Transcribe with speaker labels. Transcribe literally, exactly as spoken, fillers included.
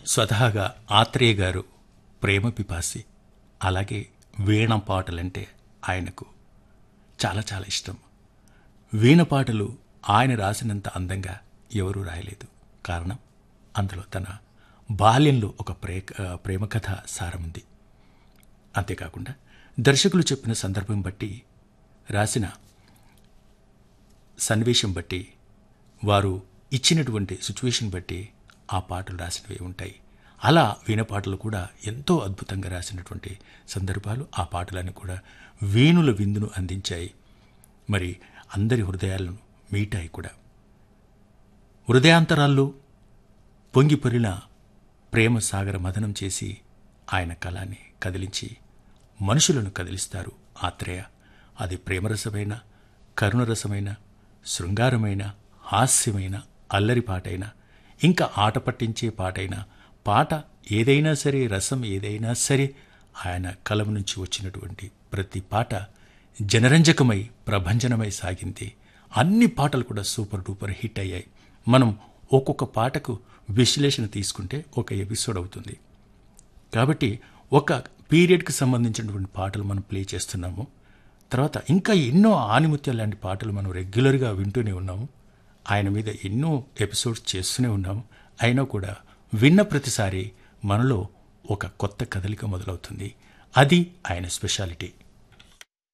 Speaker 1: స్వతహాగా ఆత్రేయ గారు ప్రేమ పిపాసి. అలాగే వీణ పాటలంటే ఆయనకు చాలా చాలా ఇష్టం. వీణ పాటలు ఆయన రాసినంత అందంగా ఎవరూ రాయలేదు. కారణం, అందులో తన బాల్యంలో ఒక ప్రే ప్రేమ కథ సారముంది. అంతేకాకుండా దర్శకులు చెప్పిన సందర్భం బట్టి, రాసిన సన్నివేశం బట్టి, వారు ఇచ్చినటువంటి సిచ్యువేషన్ బట్టి ఆ పాటలు రాసినవి ఉంటాయి. అలా వీణ పాటలు కూడా ఎంతో అద్భుతంగా రాసినటువంటి సందర్భాలు, ఆ పాటలను కూడా వేణుల విందును అందించాయి. మరి అందరి హృదయాలను మీటాయి కూడా. హృదయాంతరాల్లో పొంగిపొరిన ప్రేమ సాగర మదనం చేసి ఆయన కళాన్ని కదిలించి మనుషులను కదిలిస్తారు ఆత్రేయ. అది ప్రేమరసమైన, కరుణరసమైన, శృంగారమైన, హాస్యమైన, అల్లరి పాటైన, ఇంకా ఆట పట్టించే పాటైన, పాట ఏదైనా సరే, రసం ఏదైనా సరే, ఆయన కలం నుంచి వచ్చినటువంటి ప్రతి పాట జనరంజకమై ప్రభంజనమై సాగింది. అన్ని పాటలు కూడా సూపర్ డూపర్ హిట్ అయ్యాయి. మనం ఒక్కొక్క పాటకు విశ్లేషణ తీసుకుంటే ఒక ఎపిసోడ్ అవుతుంది. కాబట్టి ఒక పీరియడ్కి సంబంధించినటువంటి పాటలు మనం ప్లే చేస్తున్నాము. తర్వాత ఇంకా ఎన్నో ఆనిముత్యాలు లాంటి పాటలు మనం రెగ్యులర్గా వింటూనే ఉన్నాము. ఆయన మీద ఎన్నో ఎపిసోడ్స్ చేస్తూనే ఉన్నాము. అయినా కూడా విన్న ప్రతిసారి మనలో ఒక కొత్త కదలిక మొదలవుతుంది. అది ఆయన స్పెషాలిటీ.